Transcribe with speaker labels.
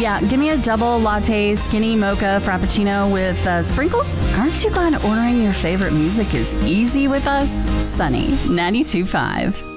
Speaker 1: Yeah, give me a double latte, skinny mocha frappuccino with sprinkles. Aren't you glad ordering your favorite music is easy with us? Sunny 92.5.